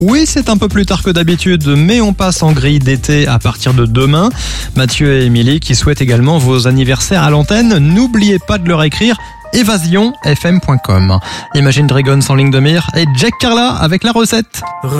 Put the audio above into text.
Oui, c'est un peu plus tard que d'habitude, mais on passe en grille d'été à partir de demain. Mathieu et Émilie qui souhaitent également vos anniversaires à l'antenne. N'oubliez pas de leur écrire evasionfm.com. Imagine Dragons en ligne de mire et Jack Carla avec la recette.